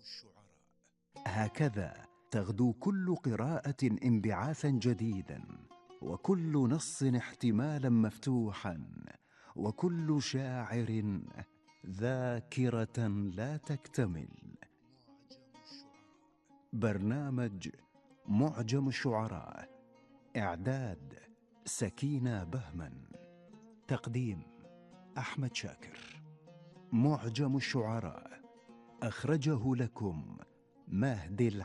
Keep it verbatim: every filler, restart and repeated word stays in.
هكذا تغدو كل قراءة انبعاثا جديدا، وكل نص احتمالا مفتوحا، وكل شاعر ذاكرة لا تكتمل. برنامج معجم الشعراء، إعداد سكينة بهمن، تقديم أحمد شاكر. معجم الشعراء أخرجه لكم مهدي العالمين.